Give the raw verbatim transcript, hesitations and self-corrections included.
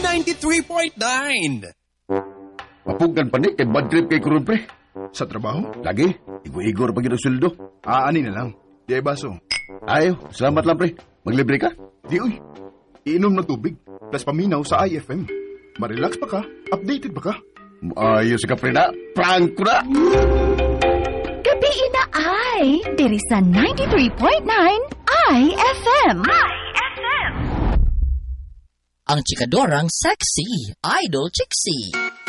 ninety-three point nine. Mapugan pa ni, kay bad trip kay Kurun, pre. Sa trabaho? Lagi, igor-igor pag yung suldo. Ah, ani na lang. Di ay baso. Ayaw, salamat lang, pre. Maglibre ka? Di uy. Iinom ng tubig. Plus paminaw sa I F M. Marelax pa ka? Updated pa ka? Ayos ka, pre na. Prank ko na. Gabi na ay, diri sa ninety-three point nine I F M. I F M. Ang chikadorang sexy, Idol Chixie.